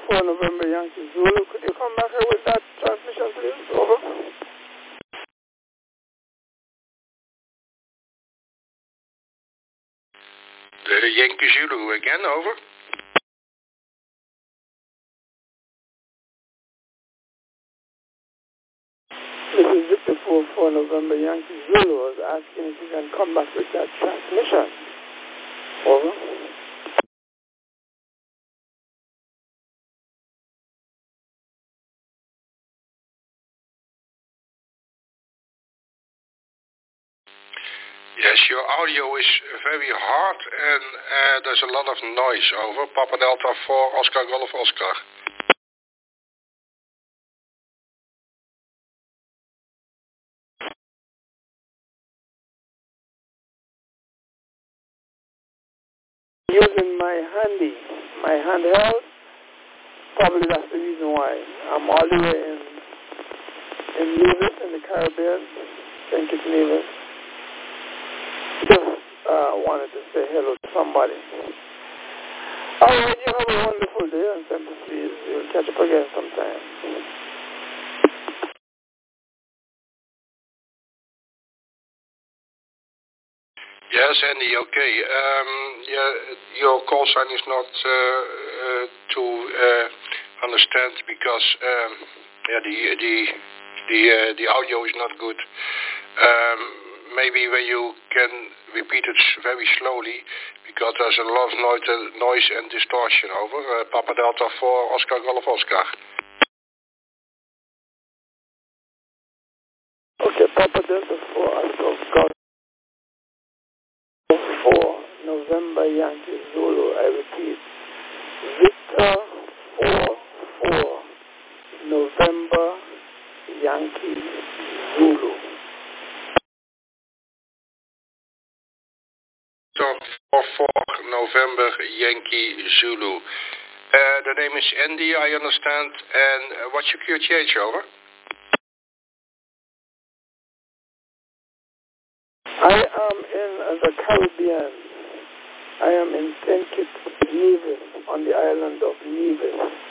4 November Yankee Zulu. Could you come back here with that transmission, please? Over. The Yankee Zulu again, over. This is Victor 4 November Yankee Zulu. I was asking if you can come back with that transmission. Over. Yes, your audio is very hard and there's a lot of noise, over. Papa Delta 4, Oscar Golf Oscar. Using my handheld. Probably that's the reason why. I'm all the way in Nevis, in the Caribbean. St. Kitts Nevis. Just wanted to say hello to somebody. All right, you have a wonderful day and sympathies. We'll catch up again sometime. Yes, Andy, okay. Yeah, your call sign is not to understand because the audio is not good. Maybe when you can repeat it very slowly, because there's a lot of noise and distortion, over. Papa Delta 4, Oscar Golf Oscar. Okay, Papa Delta 4, Oscar Golf 4, November Yankee Zulu. I repeat, Victor 4, November Yankee Zulu. So 4 November Yankee Zulu. The name is Andy, I understand. And what's your QTH, over? I am in the Caribbean. I am in St. Kitts Nevis, on the island of Nevis.